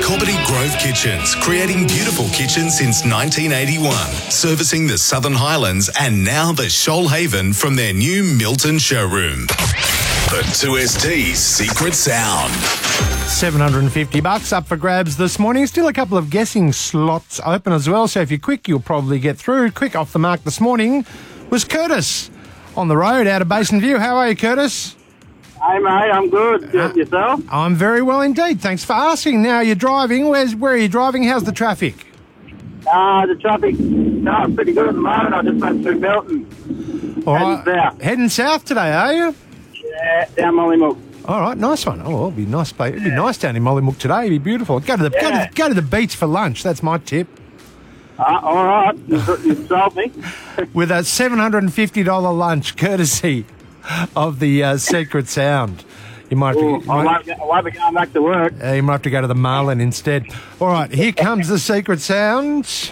Cobbitty Grove Kitchens, creating beautiful kitchens since 1981, servicing the Southern Highlands and now the Shoalhaven from their new Milton showroom. The 2ST's Secret Sound. $750 up for grabs this morning. Still a couple of guessing slots open as well, so if you're quick, you'll probably get through. Quick off the mark this morning was Curtis on the road out of Basin View. How are you, Curtis? Hey, mate, I'm good. Yourself? I'm very well indeed. Thanks for asking. Now, you're driving. Where are you driving? How's the traffic? The traffic's pretty good at the moment. I just went through Milton. All Heading right. south. Heading south today, are you? Yeah, down Mollymook. All right, nice one. Oh, it'll be nice place. It'll be nice down in Mollymook today. It'll be beautiful. Go to the beach for lunch. That's my tip. All right. You sold me. With a $750 lunch, courtesy of the Secret Sound. You might have to, I won't be going back to work. you might have to go to the Marlin instead. All right, here comes the Secret Sound.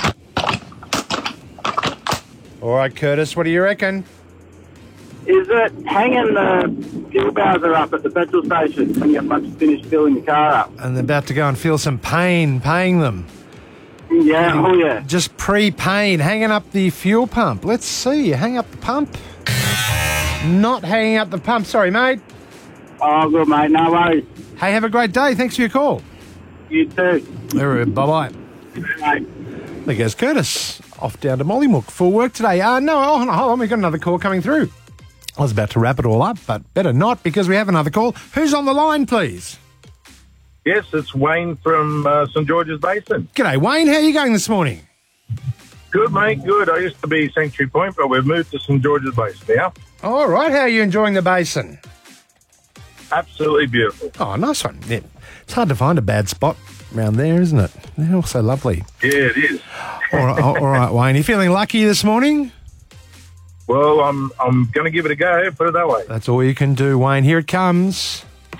All right, Curtis, what do you reckon? Is it hanging the fuel bowser up at the petrol station when you have finished filling the car up? And they're about to go and feel some pain paying them. Yeah, oh yeah. Just pre-paid, hanging up the fuel pump. Let's see, hang up the pump. Not hanging up the pump. Sorry, mate. Oh, good, mate. No worries. Hey, have a great day. Thanks for your call. You too. All right, bye-bye. Mate. There goes Curtis. Off down to Mollymook for work today. Hold on. We've got another call coming through. I was about to wrap it all up, but better not because we have another call. Who's on the line, please? Yes, it's Wayne from St George's Basin. G'day, Wayne. How are you going this morning? Good, mate, good. I used to be Sanctuary Point, but we've moved to St George's Basin now. All right. How are you enjoying the basin? Absolutely beautiful. Oh, nice one. Yeah. It's hard to find a bad spot around there, isn't it? They're all so lovely. Yeah, it is. All right, Wayne. You feeling lucky this morning? Well, I'm going to give it a go, put it that way. That's all you can do, Wayne. Here it comes.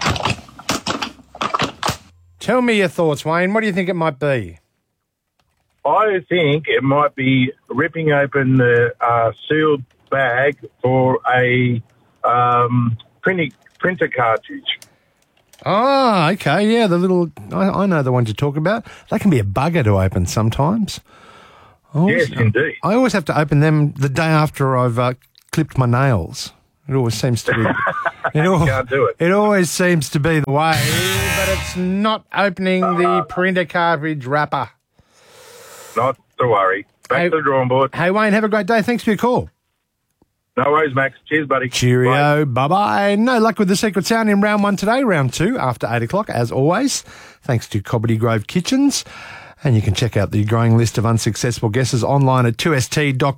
Tell me your thoughts, Wayne. What do you think it might be? I think it might be ripping open the sealed bag for a printer cartridge. Oh, okay. Yeah, the little... I know the ones you're talking about. They can be a bugger to open sometimes. Yes, indeed. I always have to open them the day after I've clipped my nails. It always seems to be... Can't do it. It always seems to be the way, but it's not opening the printer cartridge wrapper. Not to worry. Back to the drawing board. Hey, Wayne, have a great day. Thanks for your call. No worries, Max. Cheers, buddy. Cheerio. Bye-bye. No luck with the Secret Sound in round 1 today. Round 2 after 8 o'clock, as always, thanks to Cobbitty Grove Kitchens. And you can check out the growing list of unsuccessful guesses online at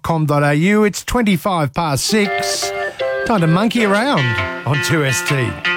2st.com.au. It's 6:25. Time to monkey around on 2ST.